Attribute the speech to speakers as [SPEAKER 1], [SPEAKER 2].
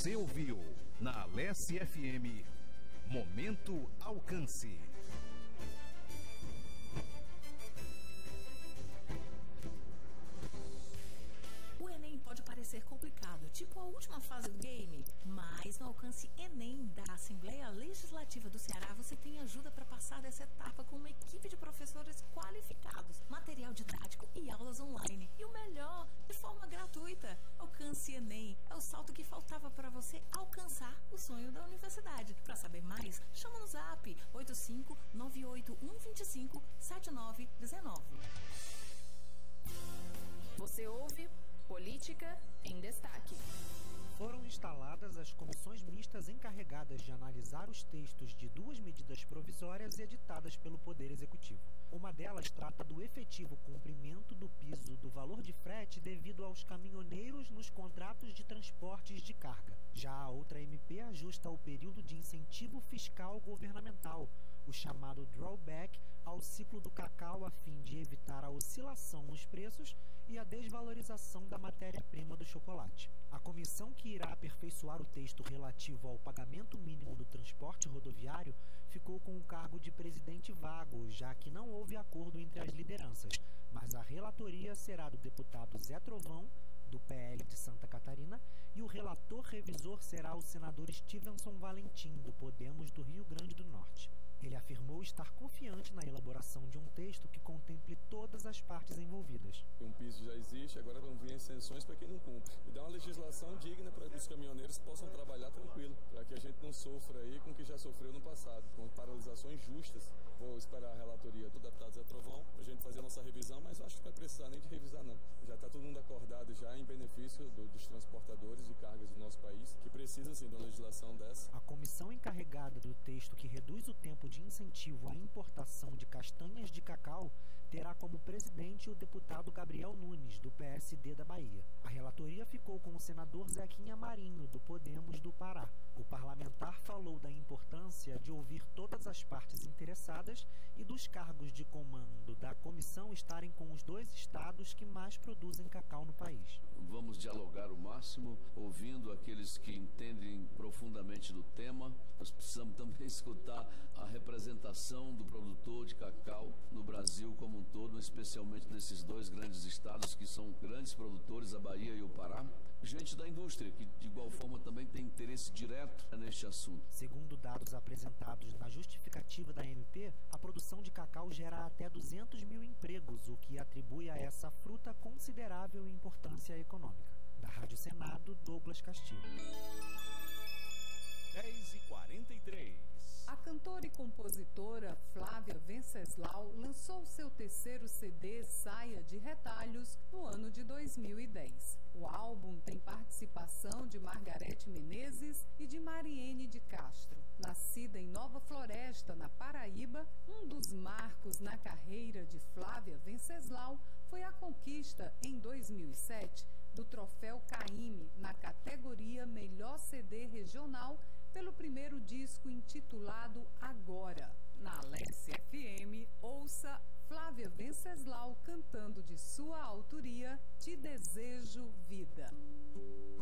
[SPEAKER 1] Você ouviu na Alesse FM Momento Alcance.
[SPEAKER 2] O Enem pode parecer complicado, tipo a última fase do game, mas no Alcance Enem da Assembleia Legislativa do Ceará você tem ajuda para passar dessa etapa com uma equipe de professores qualificados, material didático e aulas online. E o melhor, de forma gratuita. Alcance Enem é o salto que faltava para você alcançar o sonho da universidade. Para saber mais, chama no zap 85981257919. Você ouve Política em Destaque.
[SPEAKER 3] Foram instaladas as comissões mistas encarregadas de analisar os textos de duas medidas provisórias editadas pelo Poder Executivo. Uma delas trata do efetivo cumprimento do piso do valor de frete devido aos caminhoneiros nos contratos de transportes de carga. Já a outra MP ajusta o período de incentivo fiscal governamental, o chamado drawback, ao ciclo do cacau a fim de evitar a oscilação nos preços e a desvalorização da matéria-prima do chocolate. A comissão que irá aperfeiçoar o texto relativo ao pagamento mínimo do transporte rodoviário ficou com o cargo de presidente vago, já que não houve acordo entre as lideranças, mas a relatoria será do deputado Zé Trovão, do PL de Santa Catarina, e o relator revisor será o senador Stevenson Valentim, do Podemos do Rio Grande do Norte. Ele afirmou estar confiante na elaboração de um texto que contemple todas as partes envolvidas.
[SPEAKER 4] Um piso já existe, agora vão vir exceções para quem não cumpre. E dá uma legislação digna para que os caminhoneiros possam trabalhar tranquilo, para que a gente não sofra aí com o que já sofreu no passado, com paralisações justas. Vou esperar a relatoria do deputado Zé Trovão para a gente fazer a nossa revisão, mas acho que não vai precisar nem de revisar não. Já está todo mundo acordado já em benefício dos transportadores de cargas do nosso país, que precisa sim de uma legislação dessa.
[SPEAKER 3] A comissão encarregada do texto que reduz o tempo de incentivo à importação de castanhas de cacau terá como presidente o deputado Gabriel Nunes, do PSD da Bahia. A relatoria ficou com o senador Zequinha Marinho, do Podemos do Pará. O parlamentar falou da importância de ouvir todas as partes interessadas e dos cargos de comando da comissão estarem com os dois estados que mais produzem cacau no país.
[SPEAKER 5] Vamos dialogar o máximo, ouvindo aqueles que entendem profundamente do tema. Nós precisamos também escutar a representação do produtor de cacau no Brasil como um todo, especialmente nesses dois grandes estados que são grandes produtores, a Bahia e o Pará. Gente da indústria, que de igual forma também tem interesse direto neste assunto.
[SPEAKER 3] Segundo dados apresentados na justificativa da MP, a produção de cacau gera até 200 mil empregos, o que atribui a essa fruta considerável importância econômica. Da Rádio Senado, Douglas Castilho.
[SPEAKER 1] 10h43.
[SPEAKER 6] A cantora e compositora Flávia Venceslau lançou seu terceiro CD, Saia de Retalhos, no ano de 2010. O álbum tem participação de Margarete Menezes e de Mariene de Castro. Nascida em Nova Floresta, na Paraíba, um dos marcos na carreira de Flávia Venceslau foi a conquista, em 2007, do troféu Caymmi na categoria Melhor CD Regional pelo primeiro disco intitulado Agora. Na Alesse FM, ouça Flávia Venceslau cantando de sua autoria Te Desejo Vida.